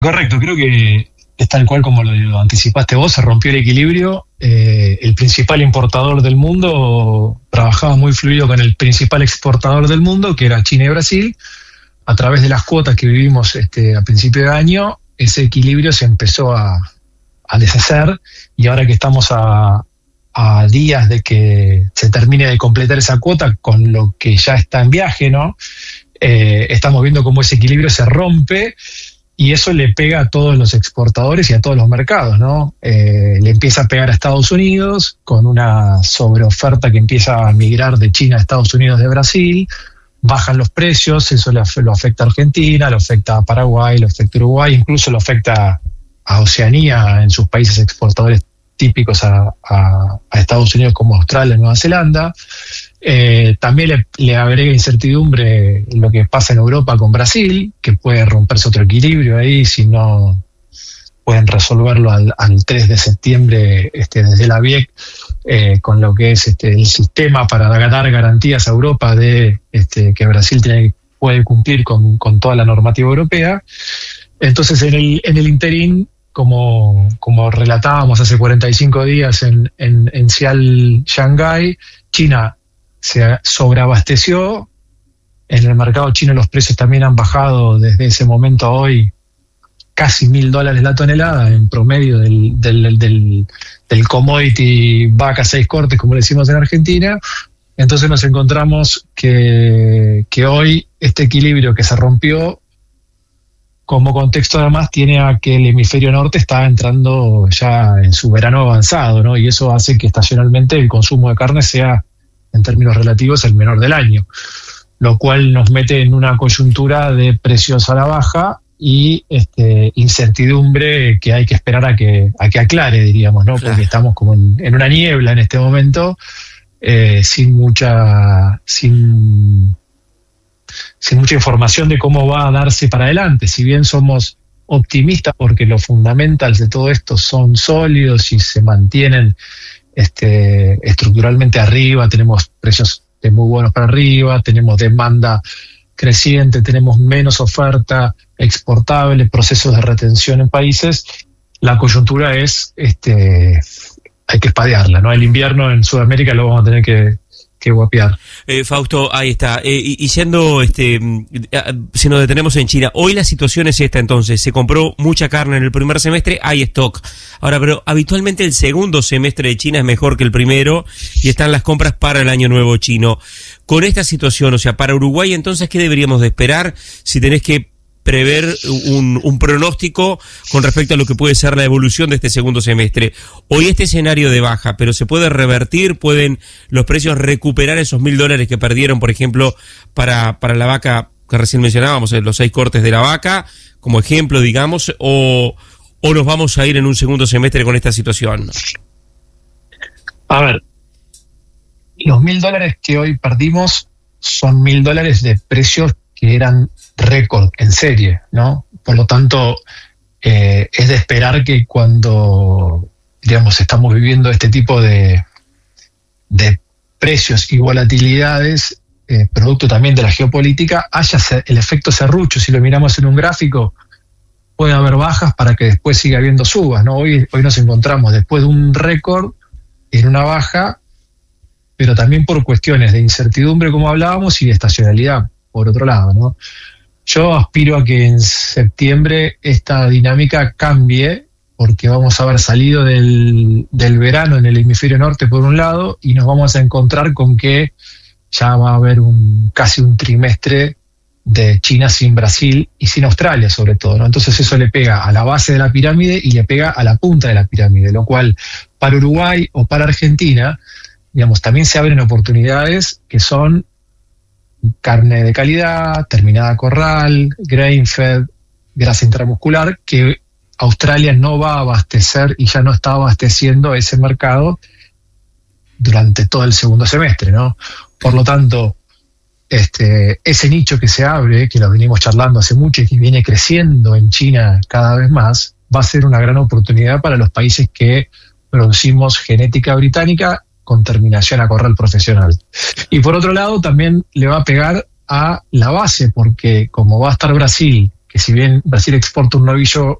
Correcto, creo que es tal cual como lo anticipaste vos, se rompió el equilibrio. El principal importador del mundo trabajaba muy fluido con el principal exportador del mundo, que era China y Brasil. A través de las cuotas que vivimos a principio de año, ese equilibrio se empezó a deshacer, y ahora que estamos a días de que se termine de completar esa cuota con lo que ya está en viaje, ¿no? Estamos viendo cómo ese equilibrio se rompe, y eso le pega a todos los exportadores y a todos los mercados, ¿no? Le empieza a pegar a Estados Unidos con una sobreoferta que empieza a migrar de China a Estados Unidos de Brasil. Bajan los precios, eso lo afecta a Argentina, lo afecta a Paraguay, lo afecta a Uruguay, incluso lo afecta a Oceanía en sus países exportadores típicos a Estados Unidos, como Australia y Nueva Zelanda. También le agrega incertidumbre lo que pasa en Europa con Brasil, que puede romperse otro equilibrio ahí si no pueden resolverlo al 3 de septiembre desde la BIEC, con lo que es el sistema para dar garantías a Europa de que Brasil puede cumplir con toda la normativa europea. Entonces, en el interín, como relatábamos hace 45 días en Xial, Shanghái, China se sobreabasteció. En el mercado chino los precios también han bajado desde ese momento a hoy casi $1.000 la tonelada en promedio del commodity vaca 6 cortes, como le decimos en Argentina. Entonces nos encontramos que hoy este equilibrio que se rompió, como contexto además, tiene a que el hemisferio norte está entrando ya en su verano avanzado, ¿no? Y eso hace que estacionalmente el consumo de carne sea, en términos relativos, el menor del año, lo cual nos mete en una coyuntura de precios a la baja y incertidumbre que hay que esperar a que aclare, diríamos, ¿no? Porque estamos como en una niebla en este momento, sin mucha información de cómo va a darse para adelante. Si bien somos optimistas porque los fundamentals de todo esto son sólidos y se mantienen estructuralmente arriba, tenemos precios muy buenos para arriba, tenemos demanda creciente, tenemos menos oferta exportable, procesos de retención en países, la coyuntura es hay que espadearla, ¿no? El invierno en Sudamérica lo vamos a tener que guapear. Fausto, ahí está. Y siendo, si nos detenemos en China, hoy la situación es esta entonces, se compró mucha carne en el primer semestre, hay stock. Ahora, pero habitualmente el segundo semestre de China es mejor que el primero y están las compras para el año nuevo chino. Con esta situación, o sea, para Uruguay entonces, ¿qué deberíamos de esperar si tenés que prever un pronóstico con respecto a lo que puede ser la evolución de este segundo semestre? Hoy este escenario de baja, pero ¿se puede revertir? ¿Pueden los precios recuperar esos $1.000 que perdieron, por ejemplo, para la vaca que recién mencionábamos, los 6 cortes de la vaca, como ejemplo, digamos, o nos vamos a ir en un segundo semestre con esta situación? A ver, los $1.000 que hoy perdimos son $1.000 de precios que eran récord en serie, ¿no? Por lo tanto, es de esperar que cuando, digamos, estamos viviendo este tipo de precios y volatilidades, producto también de la geopolítica, haya el efecto serrucho. Si lo miramos en un gráfico, puede haber bajas para que después siga habiendo subas, ¿no? Hoy nos encontramos después de un récord en una baja, pero también por cuestiones de incertidumbre, como hablábamos, y de estacionalidad, por otro lado, ¿no? Yo aspiro a que en septiembre esta dinámica cambie, porque vamos a haber salido del verano en el hemisferio norte por un lado, y nos vamos a encontrar con que ya va a haber casi un trimestre de China sin Brasil y sin Australia, sobre todo, ¿no? Entonces eso le pega a la base de la pirámide y le pega a la punta de la pirámide, lo cual para Uruguay o para Argentina, digamos, también se abren oportunidades que son carne de calidad, terminada corral, grain-fed, grasa intramuscular, que Australia no va a abastecer y ya no está abasteciendo ese mercado durante todo el segundo semestre, ¿no? Por lo tanto, ese nicho que se abre, que lo venimos charlando hace mucho y que viene creciendo en China cada vez más, va a ser una gran oportunidad para los países que producimos genética británica con terminación a corral profesional. Y por otro lado también le va a pegar a la base, porque como va a estar Brasil, que si bien Brasil exporta un novillo